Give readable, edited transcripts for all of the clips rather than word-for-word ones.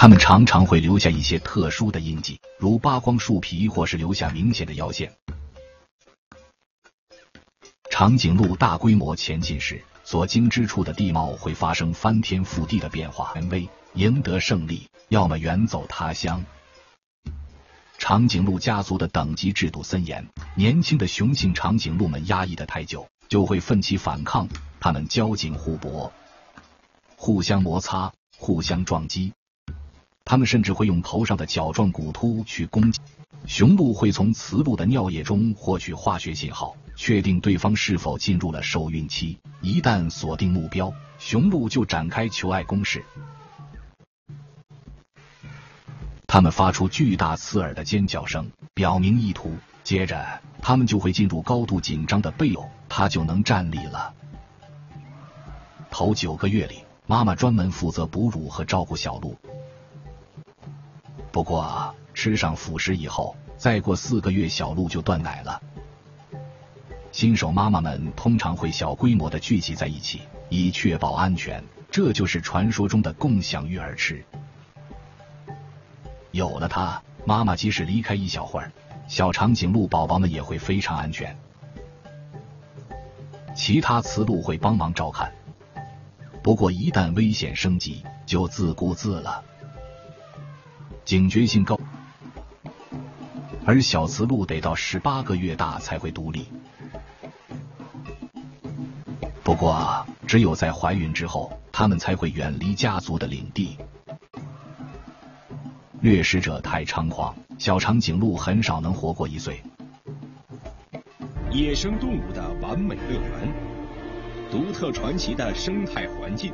它们常常会留下一些特殊的印记，如扒光树皮或是留下明显的腰线。长颈鹿大规模前进时，所经之处的地貌会发生翻天覆地的变化，赢得胜利，要么远走他乡。长颈鹿家族的等级制度森严，年轻的雄性长颈鹿们压抑得太久，就会奋起反抗，它们交颈互搏，互相摩擦，互相撞击。它们甚至会用头上的角状骨突去攻击。雄鹿会从雌鹿的尿液中获取化学信号，确定对方是否进入了受孕期。一旦锁定目标，雄鹿就展开求爱攻势。它们发出巨大刺耳的尖叫声，表明意图。接着，它们就会进入高度紧张的备有，它就能站立了。头9个月里，妈妈专门负责哺乳和照顾小鹿。不过，吃上辅食以后，再过4个月，小鹿就断奶了。新手妈妈们通常会小规模地聚集在一起，以确保安全，这就是传说中的共享育儿池。有了它，妈妈即使离开一小会儿，小长颈鹿宝宝们也会非常安全。其他雌鹿会帮忙照看，不过一旦危险升级，就自顾自了，警觉性高。而小雌鹿得到18个月大才会独立。不过，只有在怀孕之后，它们才会远离家族的领地。掠食者太猖狂，小长颈鹿很少能活过1岁。 野生动物的完美乐园，独特传奇的生态环境，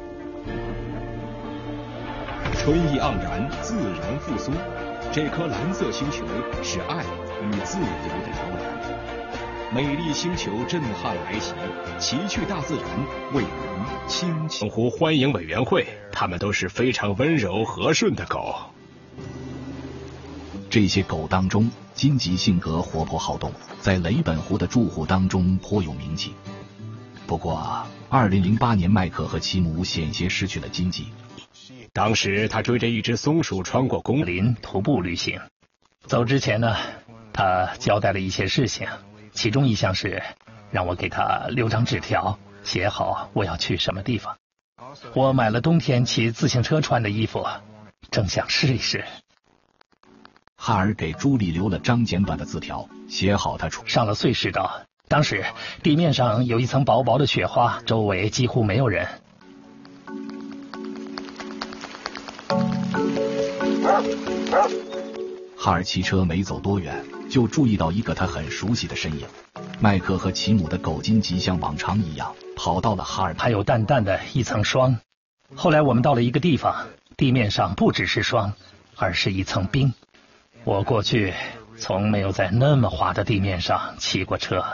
春意盎然，自然复苏。这颗蓝色星球是爱与自由的摇篮。美丽星球震撼来袭，奇趣大自然为人倾情。湖欢迎委员会，它们都是非常温柔和顺的狗。 这些狗当中，金吉性格活泼好动，在雷本湖的住户当中颇有名气。不过2008年，麦克和奇姆险些失去了金吉。 当时他追着一只松鼠穿过公林徒步旅行，走之前呢，他交代了一些事情，其中一项是让我给他留张纸条，写好我要去什么地方。我买了冬天骑自行车穿的衣服，正想试一试。 哈尔给朱莉留了张简短的字条，写好他上了碎石道，当时地面上有一层薄薄的雪花，周围几乎没有人。 哈尔骑车没走多远，就注意到一个他很熟悉的身影。麦克和奇姆的狗金吉像往常一样跑到了哈尔， 还有淡淡的一层霜。后来我们到了一个地方，地面上不只是霜，而是一层冰。我过去从没有在那么滑的地面上骑过车。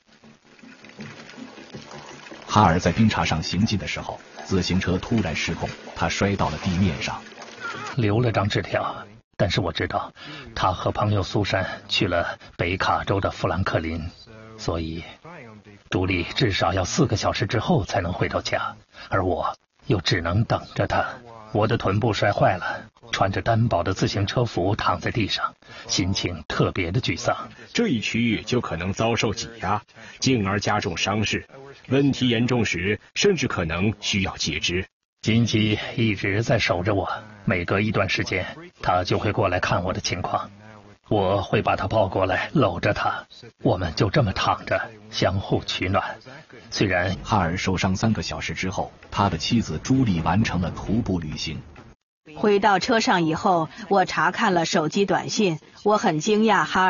哈尔在冰碴上行进的时候，自行车突然失控，他摔到了地面上。 留了张纸条，但是我知道他和朋友苏珊去了北卡州的富兰克林，所以朱莉至少要4个小时之后才能回到家，而我又只能等着他。我的臀部摔坏了，穿着单薄的自行车服躺在地上，心情特别的沮丧。 这一区域就可能遭受挤压，进而加重伤势，问题严重时甚至可能需要截肢。 金吉一直在守着我，每隔一段时间他就会过来看我的情况，我会把他抱过来搂着他，我们就这么躺着相互取暖。虽然哈尔受伤3个小时之后，他的妻子朱莉完成了徒步旅行。 回到车上以后，我查看了手机短信，我很惊讶哈尔